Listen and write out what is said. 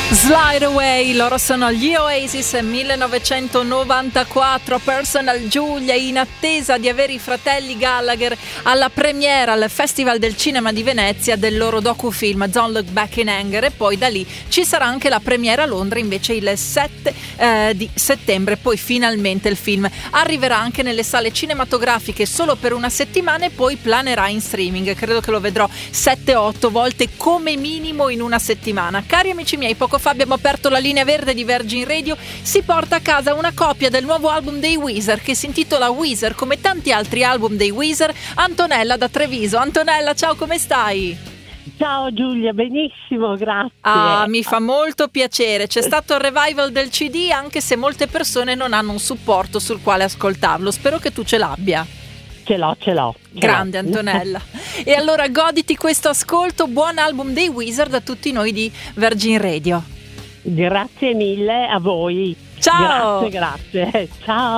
Slide Away, loro sono gli Oasis 1994, Personal Giulia, in attesa di avere i fratelli Gallagher alla premiera al Festival del Cinema di Venezia del loro docufilm Don't Look Back in Anger, e poi da lì ci sarà anche la premiera a Londra invece il 7 di settembre. Poi finalmente il film arriverà anche nelle sale cinematografiche solo per una settimana e poi planerà in streaming. Credo che lo vedrò 7-8 volte come minimo in una settimana. Cari amici miei, poco fa abbiamo aperto la linea verde di Virgin Radio. Si porta a casa una copia del nuovo album dei Weezer che si intitola Weezer, come tanti altri album dei Weezer. Antonella da Treviso. Antonella, ciao, come stai? Ciao Giulia, benissimo, grazie. Mi fa molto piacere. C'è stato il revival del CD, anche se molte persone non hanno un supporto sul quale ascoltarlo. Spero che tu ce l'abbia. Ce l'ho. Grande Antonella. E allora goditi questo ascolto. Buon album dei Weezer da tutti noi di Virgin Radio. Grazie mille a voi. Ciao. Grazie. Ciao.